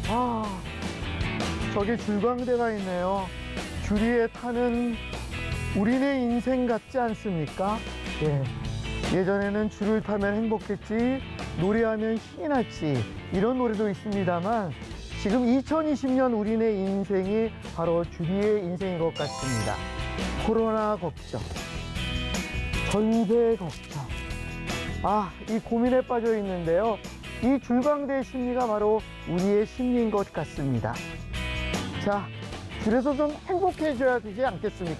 아, 저기 줄광대가 있네요. 줄 위에 타는 우리네 인생 같지 않습니까? 예. 예전에는 줄을 타면 행복했지, 노래하면 신이 났지, 이런 노래도 있습니다만, 지금 2020년 우리네 인생이 바로 줄 위의 인생인 것 같습니다. 코로나 걱정, 전세 걱정, 이 고민에 빠져 있는데요. 이 줄광대의 심리가 바로 우리의 심리인 것 같습니다. 자, 그래서 좀 행복해져야 되지 않겠습니까?